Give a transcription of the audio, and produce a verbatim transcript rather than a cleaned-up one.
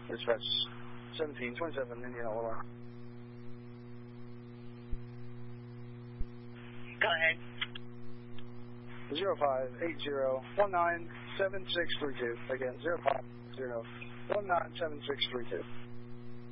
Dispatch seventeen twenty-seven, Indiana, Lamar. Go ahead. zero five eight zero one nine seven six three two. Again, zero five zero one nine seven six three two.